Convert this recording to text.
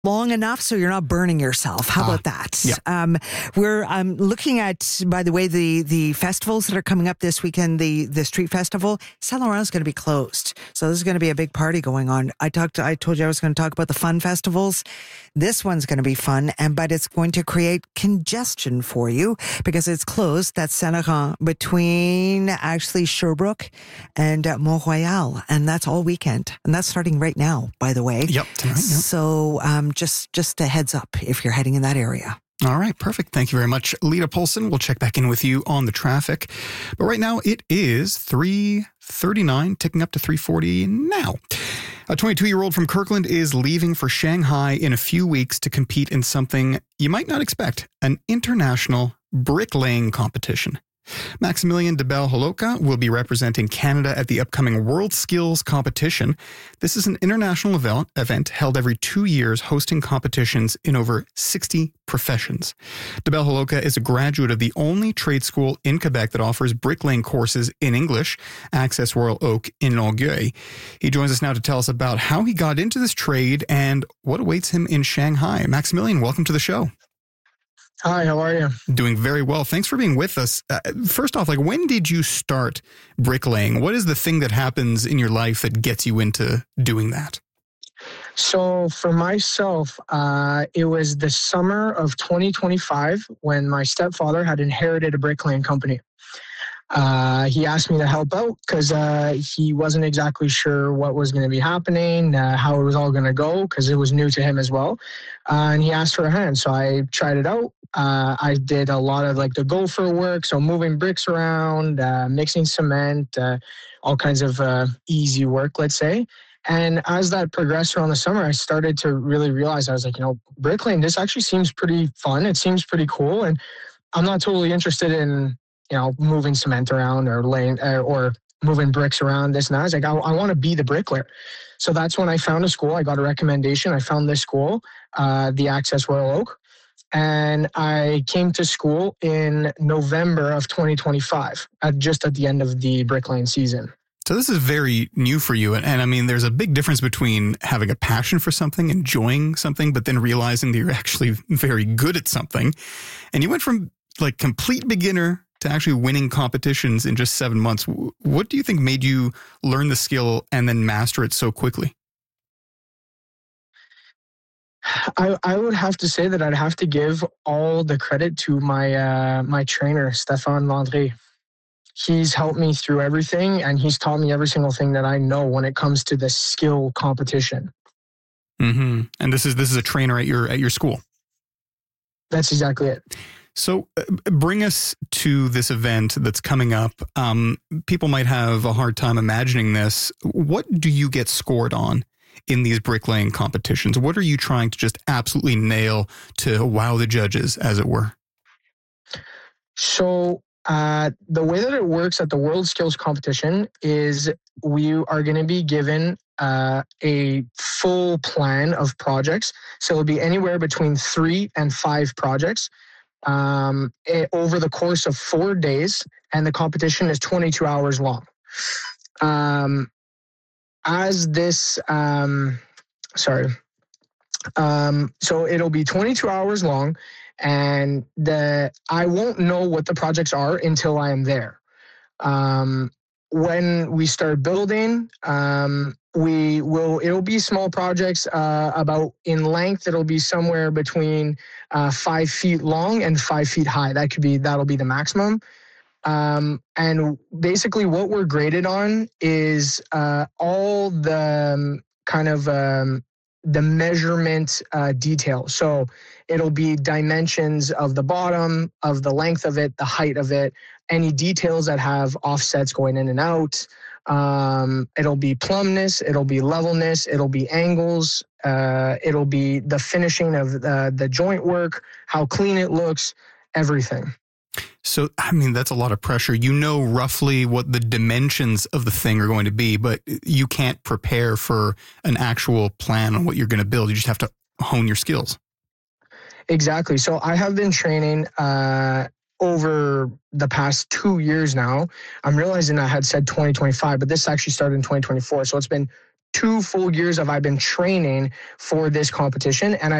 long enough so you're not burning yourself. How about that? Yeah. We're looking at, by the way, the festivals that are coming up this weekend. The street festival, Saint Laurent is going to be closed, so this is going to be a big party going on. I told you I was going to talk about the fun festivals. This one's going to be fun, but it's going to create congestion for you because it's closed. That's Saint Laurent between actually Sherbrooke and Mont-Royal, and that's all weekend, and that's starting right now, by the way. Yep, tonight. Yep. So just a heads up if you're heading in that area. All right, perfect. Thank you very much, Lita Polson. We'll check back in with you on the traffic. But right now it is 3:39, ticking up to 3:40 now. A 22-year-old from Kirkland is leaving for Shanghai in a few weeks to compete in something you might not expect, an international bricklaying competition. Maximilian de Bel-Holoka will be representing Canada at the upcoming World Skills Competition. This is an international event held every 2 years, hosting competitions in over 60 professions. De Bel-Holoka is a graduate of the only trade school in Quebec that offers bricklaying courses in English, Access Royal Oak in Longueuil. He joins us now to tell us about how he got into this trade and what awaits him in Shanghai. Maximilian, welcome to the show. Hi, how are you? Doing very well. Thanks for being with us. First off, when did you start bricklaying? What is the thing that happens in your life that gets you into doing that? So for myself, it was the summer of 2025 when my stepfather had inherited a bricklaying company. He asked me to help out because he wasn't exactly sure what was going to be happening, how it was all going to go, because it was new to him as well. And he asked for a hand. So I tried it out. I did a lot of the gopher work, so moving bricks around, mixing cement, all kinds of easy work, let's say. And as that progressed around the summer, I started to really realize, I was like, bricklaying, this actually seems pretty fun. It seems pretty cool. And I'm not totally interested in moving cement around or laying or moving bricks around, this and that. I was like, I want to be the bricklayer. So that's when I found a school. I got a recommendation. I found this school, the Access Royal Oak. And I came to school in November of 2025, just at the end of the bricklaying season. So this is very new for you. And I mean, there's a big difference between having a passion for something, enjoying something, but then realizing that you're actually very good at something. And you went from complete beginner to actually winning competitions in just 7 months. What do you think made you learn the skill and then master it so quickly? I would have to say that I'd have to give all the credit to my trainer, Stéphane Landry. He's helped me through everything, and he's taught me every single thing that I know when it comes to the skill competition. Mm-hmm. And this is a trainer at your school. That's exactly it. So bring us to this event that's coming up. People might have a hard time imagining this. What do you get scored on in these bricklaying competitions? What are you trying to just absolutely nail to wow the judges, as it were? So the way that it works at the World Skills Competition is we are going to be given a full plan of projects. So it'll be anywhere between 3 and 5 projects over the course of 4 days, and the competition is 22 hours long. So it'll be 22 hours long, and I won't know what the projects are until I am there. When we start building, it'll be small projects, about in length, it'll be somewhere between 5 feet long and 5 feet high. That'll be the maximum. And basically what we're graded on is all the kind of the measurement detail. So it'll be dimensions of the bottom, of the length of it, the height of it, any details that have offsets going in and out. It'll be plumbness, it'll be levelness, it'll be angles, it'll be the finishing of the joint work, how clean it looks, everything. So, I mean, that's a lot of pressure. You know roughly what the dimensions of the thing are going to be, but you can't prepare for an actual plan on what you're going to build. You just have to hone your skills. Exactly. So I have been training over the past 2 years now. I'm realizing I had said 2025, but this actually started in 2024. So it's been 2 full years have I been training for this competition, and